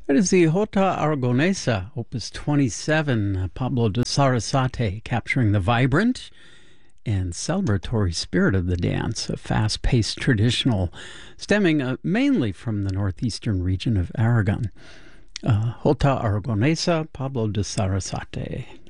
It is the Jota Aragonesa, Opus 27, Pablo de Sarasate, capturing the vibrant and celebratory spirit of the dance, a fast-paced traditional stemming mainly from the northeastern region of Aragon. Jota Aragonesa, Pablo de Sarasate.